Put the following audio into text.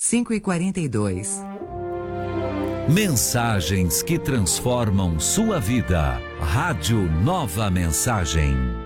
5h42. Mensagens que transformam sua vida. Rádio Nova Mensagem.